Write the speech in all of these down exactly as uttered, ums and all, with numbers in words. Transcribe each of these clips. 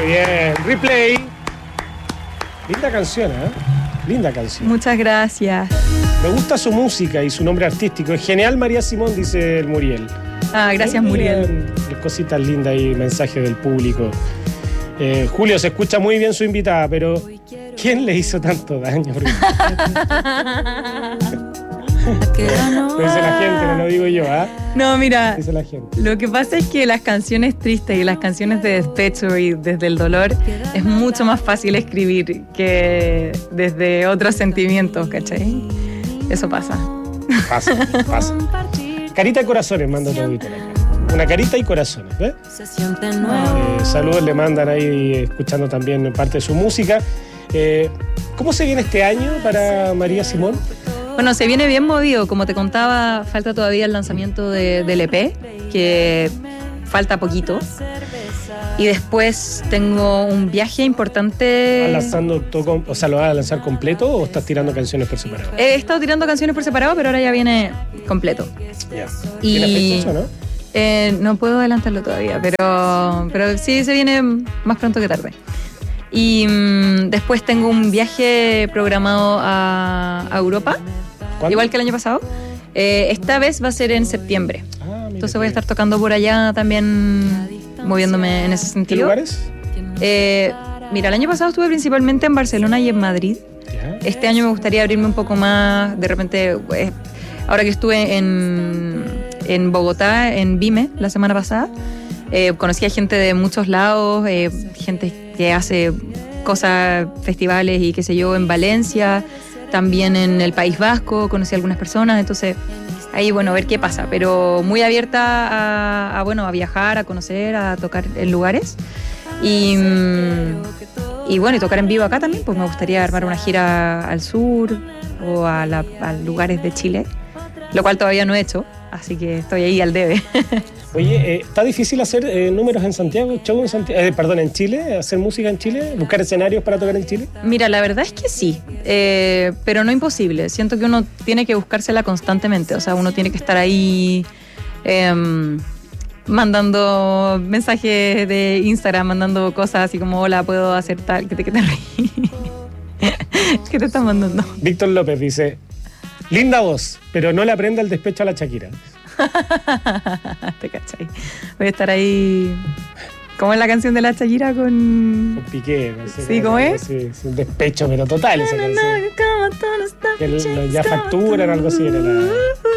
bien. Replay. Linda canción, ¿eh? Linda canción. Muchas gracias. Me gusta su música y su nombre artístico. Es genial, María Simón, dice el Muriel. Ah, gracias, Muriel. Cositas lindas y mensajes del público. Eh, Julio, se escucha muy bien su invitada, pero ¿quién le hizo tanto daño? Lo dice la gente, no lo digo yo, ¿ah? ¿eh? No, mira, dice la gente. Lo que pasa es que las canciones tristes y las canciones de despecho y desde el dolor es mucho más fácil escribir que desde otros sentimientos, ¿cachai? Eso pasa. Pasa, pasa. Carita y corazones manda tu auditor acá. Una carita y corazones, ¿ves? Eh, saludos le mandan ahí, escuchando también parte de su música. Eh, ¿Cómo se viene este año para María Simón? Bueno, se viene bien movido. Como te contaba, falta todavía el lanzamiento de, del E P, que falta poquito. Y después tengo un viaje importante. ¿Estás lanzando todo, o sea, lo vas a lanzar completo o estás tirando canciones por separado? He estado tirando canciones por separado, pero ahora ya viene completo. Ya. Y ¿Tienes fecha eso, no? Eh, no puedo adelantarlo todavía, pero, pero sí se viene más pronto que tarde. Y mmm, después tengo un viaje programado a, a Europa, ¿Cuándo? Igual que el año pasado. Eh, esta vez va a ser en septiembre. Ah, Entonces voy a estar tocando por allá también, moviéndome en ese sentido. ¿Qué lugares? Eh, mira, el año pasado estuve principalmente en Barcelona y en Madrid. Ya. Este año me gustaría abrirme un poco más. De repente, eh, ahora que estuve en, en Bogotá, en Vime, la semana pasada, eh, conocí a gente de muchos lados, eh, gente que hace cosas, festivales y qué sé yo, en Valencia, también en el País Vasco, conocí a algunas personas, entonces ahí, bueno, a ver qué pasa, pero muy abierta a, a, bueno, a viajar, a conocer, a tocar en lugares y, y bueno, y tocar en vivo acá también, pues me gustaría armar una gira al sur o a, la, a lugares de Chile, lo cual todavía no he hecho, así que estoy ahí al debe. Oye, eh, ¿está difícil hacer eh, números en Santiago, show en Santiago, eh, perdón, en Chile, hacer música en Chile, buscar escenarios para tocar en Chile? Mira, la verdad es que sí, eh, pero no imposible. Siento que uno tiene que buscársela constantemente, o sea, uno tiene que estar ahí eh, mandando mensajes de Instagram, mandando cosas así como, hola, puedo hacer tal, que te, que te reí. ¿Qué te están mandando? Víctor López dice, linda voz, pero no le aprenda el despecho a la Shakira. Te cachai. Voy a estar ahí. ¿Cómo es la canción de la Shakira con. Con Piqué, no sé. Sí, ¿cómo es? Sí, es un despecho, pero total esa canción. Que lo, ya facturan o algo así. Era la...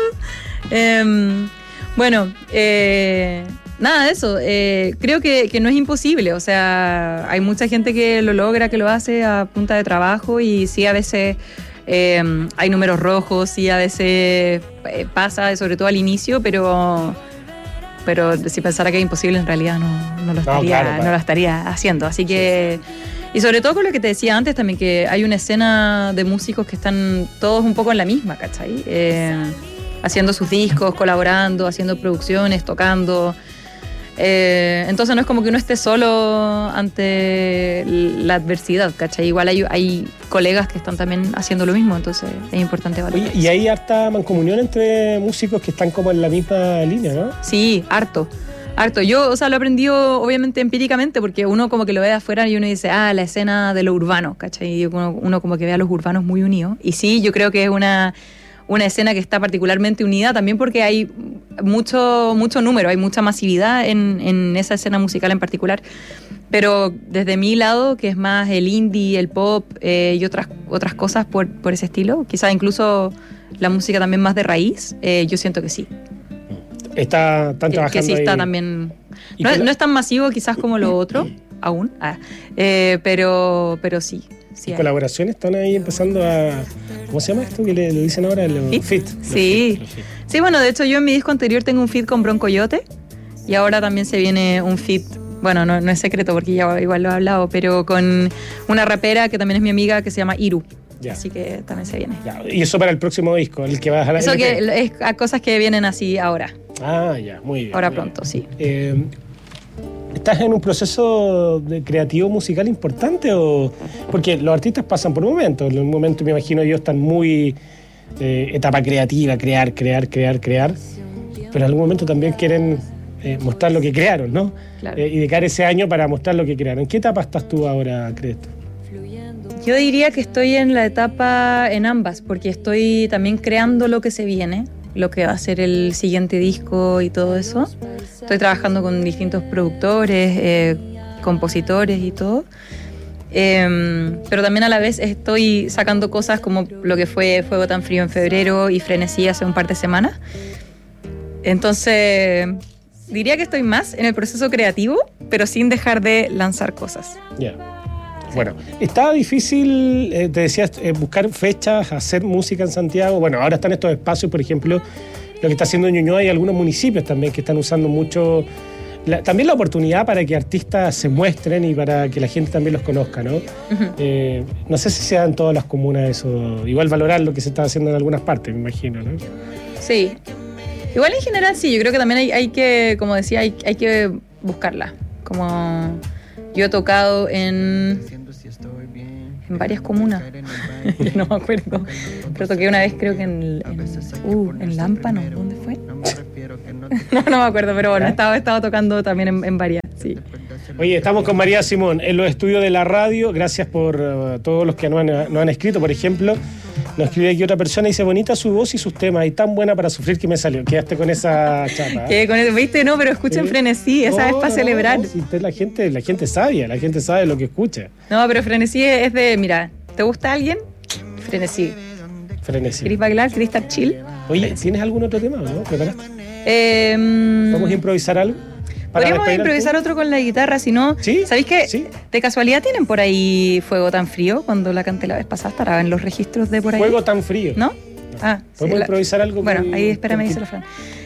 eh, bueno, eh, nada de eso. Eh, creo que, que no es imposible. O sea, hay mucha gente que lo logra, que lo hace a punta de trabajo y sí, a veces. Eh, hay números rojos, sí, a veces eh, pasa, sobre todo al inicio, pero, pero si pensara que es imposible, en realidad no, no, lo, estaría, no, claro, claro. no lo estaría haciendo. Así que, y sobre todo con lo que te decía antes también, que hay una escena de músicos que están todos un poco en la misma, ¿cachai? Eh, haciendo sus discos, colaborando, haciendo producciones, tocando. Eh, entonces no es como que uno esté solo ante la adversidad, ¿cachai? Igual hay, hay colegas que están también haciendo lo mismo, entonces es importante valorar. Oye, y hay harta mancomunión entre músicos que están como en la misma línea, ¿no? Sí, harto, harto. Yo, o sea, lo he aprendido obviamente empíricamente, porque uno como que lo ve de afuera y uno dice, ah, la escena de lo urbano, ¿cachai? Y uno, uno como que ve a los urbanos muy unidos. Y sí, yo creo que es una... una escena que está particularmente unida también porque hay mucho, mucho número, hay mucha masividad en, en esa escena musical en particular. Pero desde mi lado, que es más el indie, el pop eh, y otras, otras cosas por, por ese estilo, quizás incluso la música también más de raíz, eh, yo siento que sí. Está, están trabajando que sí está ahí. También. No, no es tan masivo quizás como lo otro, aún, ah, eh, pero, pero sí. Sí, colaboraciones están ahí empezando a... ¿Cómo se llama esto que le, le dicen ahora? Los ¿Fit? Fit. Sí. Los fit, sí, bueno, de hecho yo en mi disco anterior tengo un feat con Bron Coyote y ahora también se viene un feat, bueno, no, no es secreto porque ya igual lo he hablado, pero con una rapera que también es mi amiga que se llama Iru. Ya. Así que también se viene. Ya. Y eso para el próximo disco, el que va a dejar. Eso que es a cosas que vienen así ahora. Ah, ya, muy bien. Ahora muy pronto, bien. sí. Eh, ¿Estás en un proceso de creativo musical importante o...? Porque los artistas pasan por momentos. En un momento, me imagino yo, están muy eh, etapa creativa, crear, crear, crear, crear. Pero en algún momento también quieren eh, mostrar lo que crearon, ¿no? Claro. Eh, y dedicar ese año para mostrar lo que crearon. ¿En qué etapa estás tú ahora, crees tú? Yo diría que estoy en la etapa en ambas, porque estoy también creando lo que se viene, lo que va a ser el siguiente disco y todo eso. Estoy trabajando con distintos productores, eh, compositores y todo. Eh, pero también a la vez estoy sacando cosas como lo que fue Fuego tan frío en febrero y Frenesí hace un par de semanas. Entonces, diría que estoy más en el proceso creativo, pero sin dejar de lanzar cosas. Ya. Yeah. Bueno, está difícil, eh, te decías, eh, buscar fechas, hacer música en Santiago. Bueno, ahora están estos espacios, por ejemplo, lo que está haciendo Ñuñoa y algunos municipios también que están usando mucho, la, también la oportunidad para que artistas se muestren y para que la gente también los conozca, ¿no? Uh-huh. Eh, no sé si sea en todas las comunas eso, igual valorar lo que se está haciendo en algunas partes, me imagino, ¿no? Sí, igual en general sí, yo creo que también hay, hay que, como decía, hay, hay que buscarla, como... Yo he tocado en, en varias comunas, no me acuerdo, pero toqué una vez creo que en, en, uh, en Lampa, ¿no? ¿Dónde fue? No, no me acuerdo, pero bueno, he estado, he estado tocando también en, en varias, sí. Oye, estamos con María Simón en los estudios de la radio. Gracias por uh, todos los que nos han, nos han escrito. Por ejemplo, nos escribe aquí otra persona y dice: bonita su voz y sus temas, y tan buena para sufrir que me salió. Quedaste con esa chapa. ¿Eh? Con eso, ¿viste? No, pero escuchen ¿Sí? Frenesí, esa no, es para no, celebrar. No, si la gente, la gente sabia, la gente sabe lo que escucha. No, pero Frenesí es de, mira, ¿te gusta alguien? Frenesí. Frenesí. ¿Querés bailar? ¿Querés estar chill? Oye, Frenesí. ¿Tienes algún otro tema, no? ¿Preparaste? Eh, ¿Vamos a improvisar algo? Podríamos improvisar otro con la guitarra, si no... ¿Sí? ¿Sabéis que ¿Sí? de casualidad tienen por ahí Fuego tan frío? Cuando la canté la vez pasada, estará en los registros de por ahí. Fuego tan frío. ¿No? no. Ah, ¿Podemos sí, improvisar la... algo? Bueno, con, ahí espérame, dice la Fran.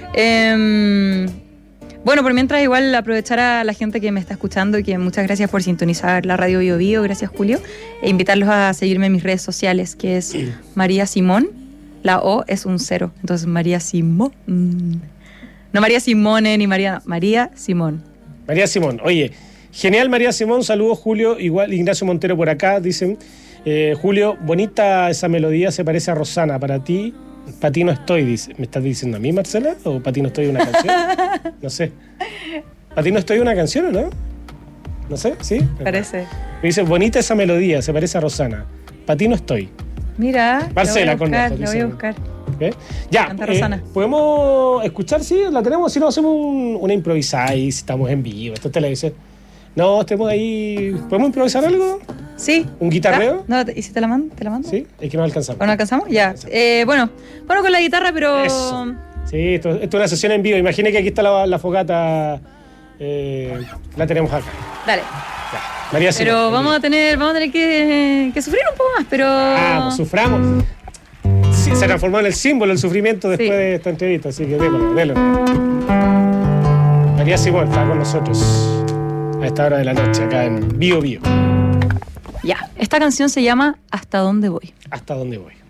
Eh, bueno, por mientras igual aprovechar a la gente que me está escuchando y que muchas gracias por sintonizar la radio Bio Bio, gracias Julio, e invitarlos a seguirme en mis redes sociales, que es sí. María Simón. La O es un cero, entonces María Simón. No María Simone ni María, María Simón. María Simón, oye, genial María Simón, saludos Julio, igual Ignacio Montero por acá, dicen, eh, Julio, bonita esa melodía, se parece a Rosana, para ti, para ti no estoy, dice, ¿me estás diciendo a mí Marcela? ¿O para ti no estoy una canción? No sé, ¿para ti no estoy una canción o no? No sé, ¿sí? Parece. Me dice, bonita esa melodía, se parece a Rosana, para ti no estoy. Mira, Marcela, con nosotros. La voy a buscar. ¿Eh? Ya, eh, ¿podemos escuchar? Sí, la tenemos. Si no, hacemos un, una improvisada y si estamos en vivo. Esto te la dice. No, estemos ahí. ¿Podemos improvisar algo? Sí. ¿Un guitarreo? No, ¿y si te la mando? ¿Te la mando? Sí, es que no alcanzamos. ¿No alcanzamos? Ya. Eh, bueno, bueno, con la guitarra, pero... Eso. Sí, esto, esto es una sesión en vivo. Imagine que aquí está la, la fogata. Eh, la tenemos acá. Dale. Ya. María Simón, pero vamos a tener, vamos a tener que, que sufrir un poco más, pero... Vamos, suframos. Sí, se transformó en el símbolo del sufrimiento después sí. de esta entrevista, así que démoslo, démoslo. María Simón está con nosotros a esta hora de la noche, acá en Bio Bio. Ya, esta canción se llama ¿Hasta dónde voy? Hasta dónde voy.